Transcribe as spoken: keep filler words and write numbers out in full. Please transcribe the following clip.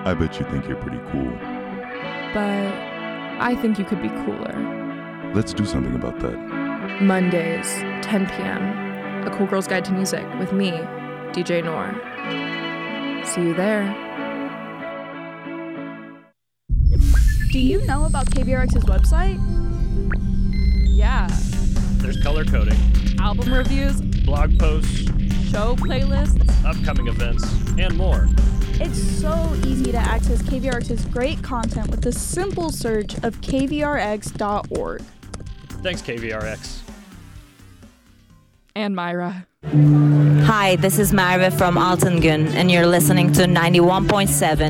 I bet you think you're pretty cool. But I think you could be cooler. Let's do something about that. Mondays, ten p.m. A Cool Girl's Guide to Music with me, D J Noor. See you there. Do you know about K V R X's website? Yeah. There's color coding, Album reviews, blog posts, show playlists, upcoming events, and more. It's so easy to access K V R X's great content with the simple search of K V R X dot org. Thanks, K V R X. and Myra. Hi, this is Myra from Altengun, and you're listening to ninety-one point seven